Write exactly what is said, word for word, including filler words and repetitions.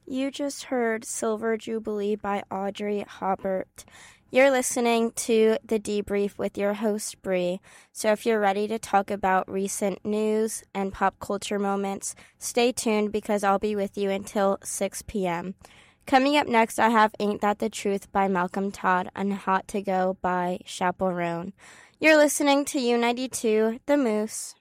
You just heard Silver Jubilee by Audrey Hobart. You're listening to The Debrief with your host, Bree. So if you're ready to talk about recent news and pop culture moments, stay tuned because I'll be with you until six p.m. Coming up next, I have Ain't That the Truth by Malcolm Todd and Hot to Go by Chaperone. You're listening to U ninety-two, The Moose.